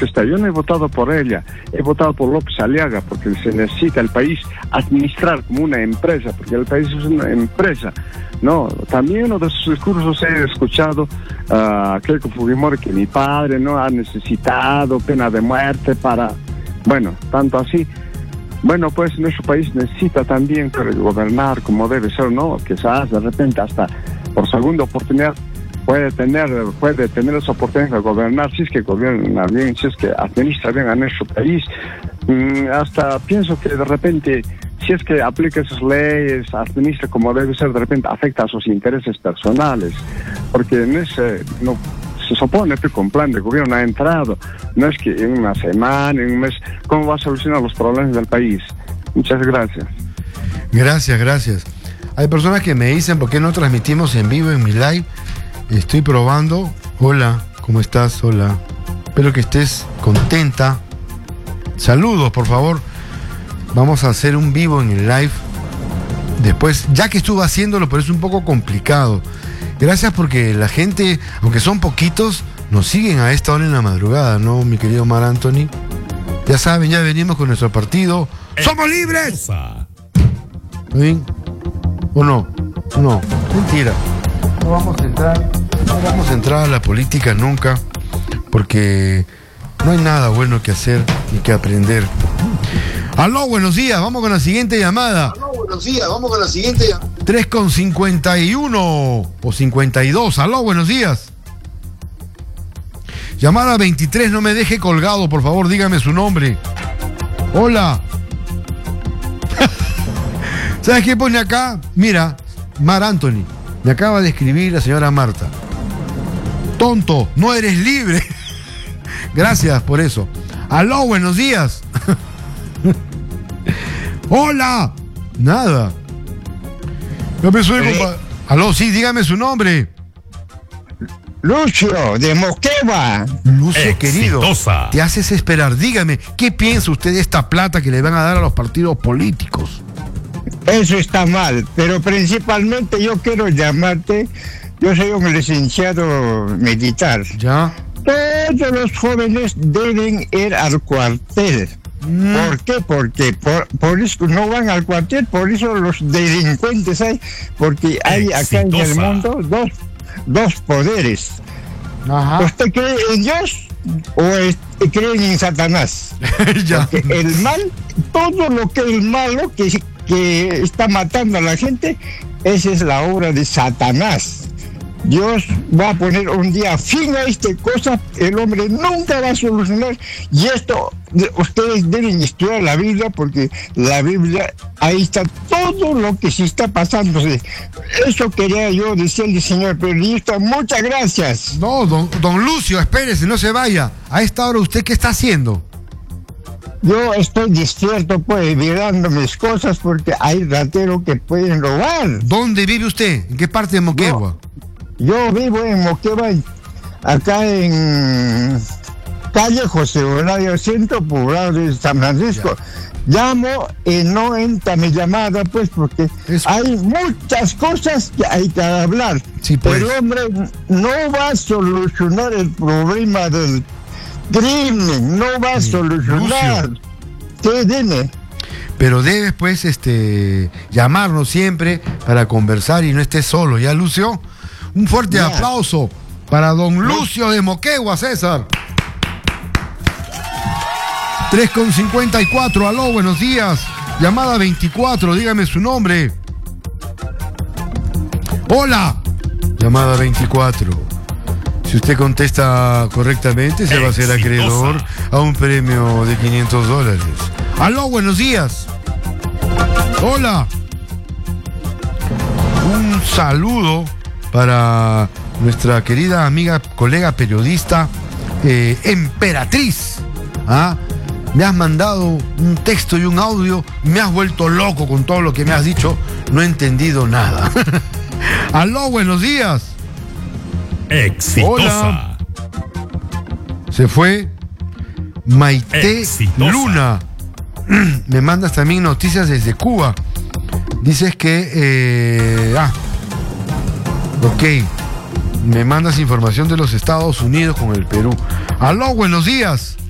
que está. Yo no he votado por ella, he votado por López Aliaga, porque se necesita el país administrar como una empresa, porque el país es una empresa. No, también uno de sus discursos he escuchado a Keiko Fujimori que mi padre no ha necesitado pena de muerte para, bueno, tanto así. Bueno, pues nuestro país necesita también gobernar como debe ser, ¿no? Quizás de repente hasta por segunda oportunidad puede tener esa oportunidad de gobernar, si es que gobierna bien, si es que administra bien a nuestro país. Hasta pienso que de repente, si es que aplica esas leyes, administra como debe ser, de repente afecta a sus intereses personales, porque en ese, no, se supone que con plan de gobierno ha entrado, no es que en una semana, en un mes, ¿cómo va a solucionar los problemas del país? Muchas gracias. Gracias. Hay personas que me dicen, ¿por qué no transmitimos en vivo en mi live? Estoy probando. Hola, ¿cómo estás? Hola. Espero que estés contenta. Saludos, por favor. Vamos a hacer un vivo en el live. Después, ya que estuve haciéndolo, pero es un poco complicado. Gracias porque la gente, aunque son poquitos, nos siguen a esta hora en la madrugada, ¿no, mi querido Mar Anthony? Ya saben, ya venimos con nuestro partido. ¡Somos libres! ¿Bien? ¿O no? No, mentira. No vamos a entrar a la política nunca, porque no hay nada bueno que hacer ni que aprender. Aló, buenos días, vamos con la siguiente llamada. 3:51 o 52. Aló, buenos días. Llamada 23, no me deje colgado, por favor, dígame su nombre. Hola. ¿Sabes qué pone acá? Mira, Mar Anthony, me acaba de escribir la señora Marta. Tonto, no eres libre. Gracias por eso. Aló, buenos días. Hola. Nada. Yo me soy Aló, sí, dígame su nombre. Lucio, de Moquegua. Lucio, Exitosa. querido, te haces esperar. Dígame, ¿qué piensa usted de esta plata que le van a dar a los partidos políticos? Eso está mal, pero principalmente yo quiero llamarte. Yo soy un licenciado militar. ¿Ya? Todos los jóvenes deben ir al cuartel. ¿Por qué? Porque por eso no van al cuartel, por eso los delincuentes hay, porque hay acá en el mundo dos poderes. Ajá. ¿Usted cree en Dios o creen en Satanás? Ya. Porque el mal, todo lo que es malo, que está matando a la gente, esa es la obra de Satanás. Dios va a poner un día fin a esta cosa, el hombre nunca va a solucionar, y esto ustedes deben estudiar la Biblia, porque la Biblia, ahí está todo lo que se está pasando. Eso quería yo decirle, señor periodista, muchas gracias. No, don Lucio, espérese, no se vaya. A esta hora, ¿usted qué está haciendo? Yo estoy despierto, pues, mirando mis cosas, porque hay rateros que pueden robar. ¿Dónde vive usted? ¿En qué parte de Moquegua? Yo vivo en Moquegua, acá en calle José Horacio, centro poblado de San Francisco. Llamo y no entra mi llamada, pues, porque hay muchas cosas que hay que hablar. Sí, pues. El hombre no va a solucionar el problema del crimen, no va a solucionar. Sí, dime. Pero debes, pues, llamarnos siempre para conversar y no estés solo, ¿ya, Lucio? Un fuerte aplauso para don Lucio de Moquegua, César. 3:54, aló, buenos días. Llamada 24, dígame su nombre. Hola. Llamada 24. Si usted contesta correctamente, se va a hacer acreedor a un premio de $500. Aló, buenos días. Hola. Un saludo para nuestra querida amiga, colega periodista, Emperatriz. ¿Ah? Me has mandado un texto y un audio, me has vuelto loco con todo lo que me has dicho, no he entendido nada. Aló, buenos días. Exitosa. Hola. Se fue Maite Exitosa. Luna. Me mandas también noticias desde Cuba. Dices que ok, me mandas información de los Estados Unidos con el Perú. Aló, buenos días.